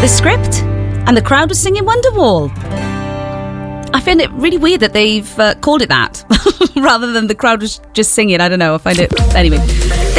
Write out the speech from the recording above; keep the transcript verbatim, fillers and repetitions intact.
the script, and the crowd was singing Wonderwall. I find it really weird that they've uh, called it that rather than the crowd was just singing. I don't know. I find it... Anyway.